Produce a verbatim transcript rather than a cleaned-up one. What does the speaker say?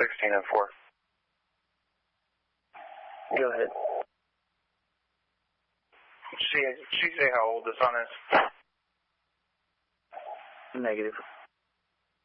sixteen and four. Go ahead. She, she say how old the son is? Negative.